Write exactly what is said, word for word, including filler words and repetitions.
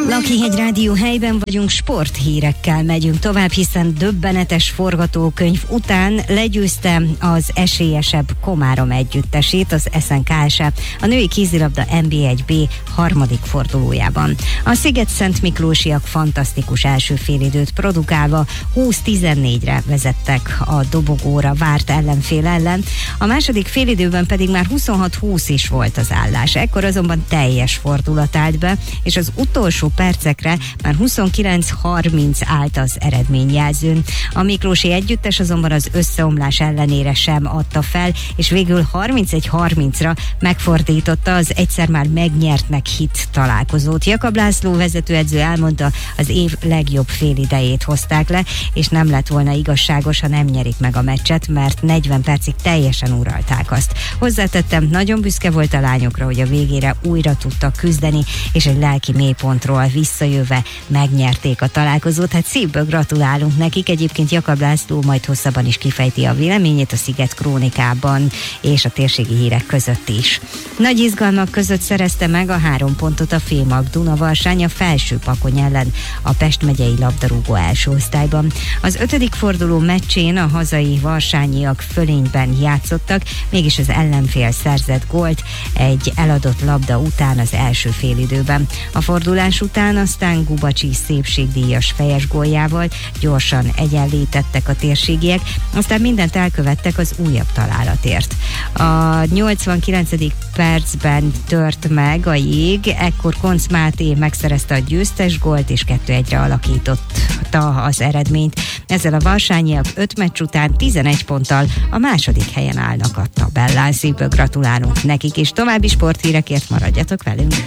Lakihegy Rádió helyben vagyunk, sporthírekkel megyünk tovább, hiszen döbbenetes forgatókönyv után legyőzte az esélyesebb Komárom együttesét, az es en ká es a női kézilabda en bé egy bé harmadik fordulójában. A Sziget-Szent Miklósiak fantasztikus első félidőt produkálva húsz tizennégyre vezettek a dobogóra várt ellenfél ellen, a második félidőben pedig már huszonhat húsz is volt az állás. Ekkor azonban teljes fordulat állt be, és az utolsó percekre már huszonkilenc harminc állt az eredményjelzőn. A miklósi együttes azonban az összeomlás ellenére sem adta fel, és végül harmincegy harmincra megfordította az egyszer már megnyertnek hit találkozót. Jakab László vezetőedző elmondta, az év legjobb félidejét hozták le, és nem lett volna igazságos, ha nem nyerik meg a meccset, mert negyven percig teljesen uralták azt. Hozzátettem, nagyon büszke volt a lányokra, hogy a végére újra tudtak küzdeni, és egy lelki mélypontról visszajöve megnyerték a találkozót. Hát szívből gratulálunk nekik. Egyébként Jakab László majd hosszabban is kifejti a véleményét a Sziget Krónikában és a térségi hírek között is. Nagy izgalmak között szerezte meg a három pontot a Fémag Dunavarsány a Felső-Pakony ellen a Pest megyei labdarúgó első osztályban. Az ötödik forduló meccsén a hazai varsányiak fölényben játszottak, mégis az ellenfél szerzett gólt egy eladott labda után az első félidőben. A fordulás után aztán Gubacsi szépségdíjas fejes góljával gyorsan egyenlítettek a térségiek, aztán mindent elkövettek az újabb találatért. A nyolcvankilencedik percben tört meg a jég, ekkor Koncz Máté megszerezte a győztes gólt, és kettő egyre alakította az eredményt. Ezzel a varsányiak öt meccs után tizenegy ponttal a második helyen állnak a tabellán. Szívből gratulálunk nekik, és további sporthírekért maradjatok velünk!